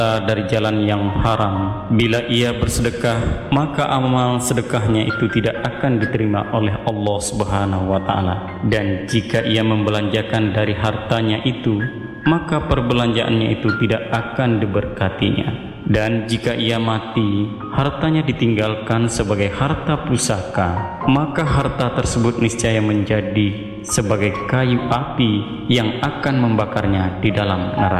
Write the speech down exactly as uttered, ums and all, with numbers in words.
dari jalan yang haram. Bila ia bersedekah, maka amal sedekahnya itu tidak akan diterima oleh Allah Subhanahu wa Ta'ala. Dan jika ia membelanjakan dari hartanya itu, maka perbelanjaannya itu tidak akan diberkatinya. Dan jika ia mati, hartanya ditinggalkan sebagai harta pusaka, maka harta tersebut niscaya menjadi sebagai kayu api yang akan membakarnya di dalam neraka.